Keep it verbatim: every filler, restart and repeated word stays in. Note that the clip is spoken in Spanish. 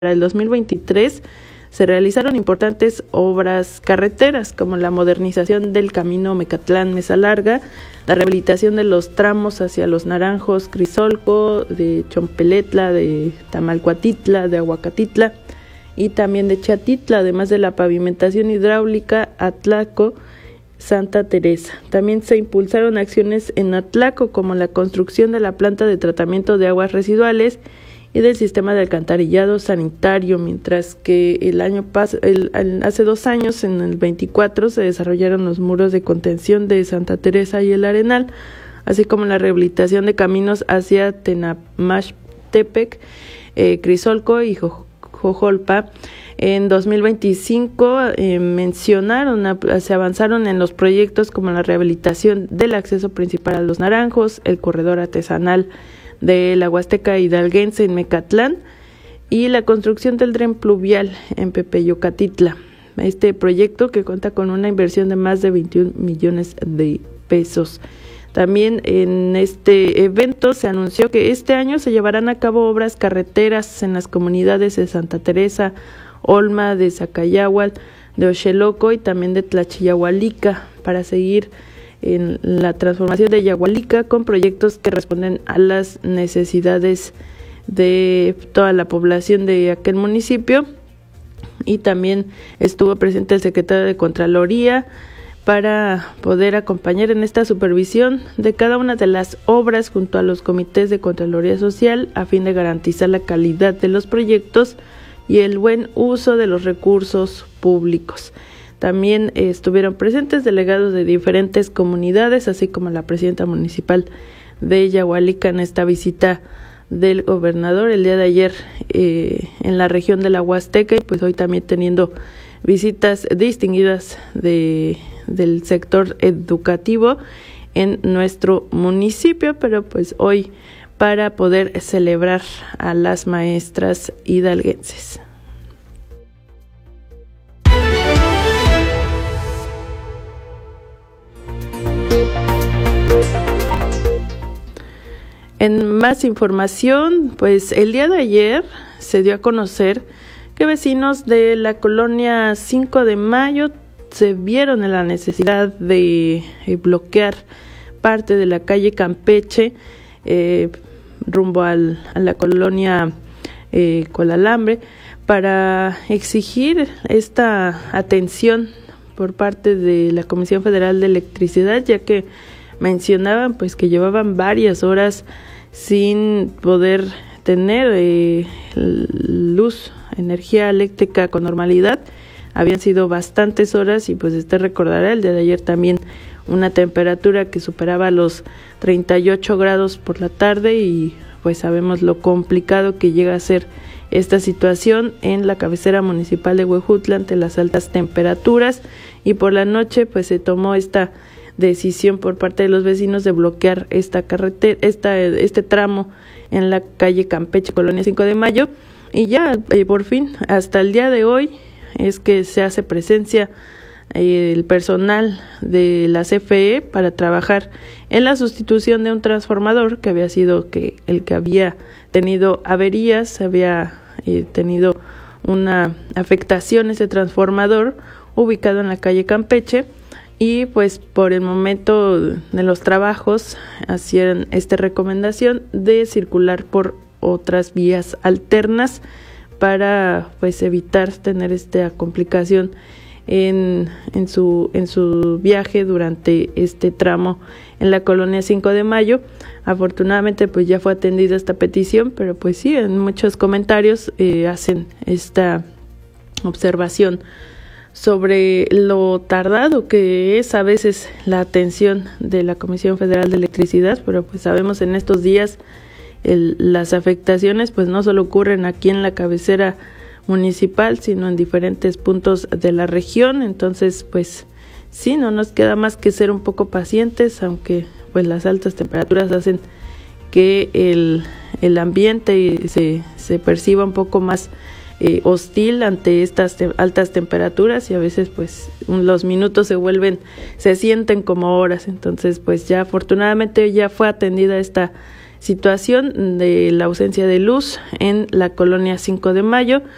Para el dos mil veintitrés se realizaron importantes obras carreteras como la modernización del camino Mecatlán-Mesa Larga, la rehabilitación de los tramos hacia Los Naranjos, Crisolco, de Chompeletla, de Tamalcuatitla, de Aguacatitla y también de Chatitla, además de la pavimentación hidráulica Atlaco, Santa Teresa. También se impulsaron acciones en Atlaco como la construcción de la planta de tratamiento de aguas residuales y del sistema de alcantarillado sanitario, mientras que el año pas- el, el, hace dos años, en el veinticuatro, se desarrollaron los muros de contención de Santa Teresa y el Arenal, así como la rehabilitación de caminos hacia Tenamaxtepec, eh, Crisolco y Jo- Jojolpa. En dos mil veinticinco eh, mencionaron, a, se avanzaron en los proyectos como la rehabilitación del acceso principal a Los Naranjos, el corredor artesanal de la Huasteca Hidalguense en Mecatlán y la construcción del tren pluvial en Pepeyocatitla. Este proyecto, que cuenta con una inversión de más de veintiún millones de pesos. También en este evento se anunció que este año se llevarán a cabo obras carreteras en las comunidades de Santa Teresa, Olma, de Zacayahual, de Oxeloco y también de Tlachiyahualica para seguir en la transformación de Yahualica con proyectos que responden a las necesidades de toda la población de aquel municipio. Y también estuvo presente el secretario de Contraloría para poder acompañar en esta supervisión de cada una de las obras junto a los comités de Contraloría Social a fin de garantizar la calidad de los proyectos y el buen uso de los recursos públicos. También eh, estuvieron presentes delegados de diferentes comunidades, así como la presidenta municipal de Yahualica en esta visita del gobernador el día de ayer eh, en la región de la Huasteca, y pues hoy también teniendo visitas distinguidas de, del sector educativo en nuestro municipio, pero pues hoy para poder celebrar a las maestras hidalguenses. En más información, pues el día de ayer se dio a conocer que vecinos de la colonia cinco de mayo se vieron en la necesidad de eh, bloquear parte de la calle Campeche eh, rumbo al, a la colonia eh, Colalambre para exigir esta atención por parte de la Comisión Federal de Electricidad, ya que mencionaban pues que llevaban varias horas sin poder tener eh, luz, energía eléctrica con normalidad. Habían sido bastantes horas y pues usted recordará el día de ayer también una temperatura que superaba los treinta y ocho grados por la tarde, y pues sabemos lo complicado que llega a ser esta situación en la cabecera municipal de Huejutla ante las altas temperaturas. Y por la noche pues se tomó esta decisión por parte de los vecinos de bloquear esta carretera, esta, este tramo en la calle Campeche, colonia cinco de mayo, y ya eh, por fin, hasta el día de hoy, es que se hace presencia eh, el personal de la C F E para trabajar en la sustitución de un transformador que había sido que el que había tenido averías, había eh, tenido una afectación ese transformador ubicado en la calle Campeche. Y pues por el momento de los trabajos hacían esta recomendación de circular por otras vías alternas para pues evitar tener esta complicación en, en su en su viaje durante este tramo en la colonia cinco de mayo. Afortunadamente pues ya fue atendida esta petición, pero pues sí, en muchos comentarios eh, hacen esta observación sobre lo tardado que es a veces la atención de la Comisión Federal de Electricidad, pero pues sabemos en estos días el, las afectaciones pues no solo ocurren aquí en la cabecera municipal, sino en diferentes puntos de la región. Entonces pues sí, no nos queda más que ser un poco pacientes, aunque pues las altas temperaturas hacen que el, el ambiente se, se perciba un poco más Eh, hostil ante estas te- altas temperaturas, y a veces pues un, los minutos se vuelven, se sienten como horas. Entonces pues ya afortunadamente ya fue atendida esta situación de la ausencia de luz en la colonia cinco de mayo.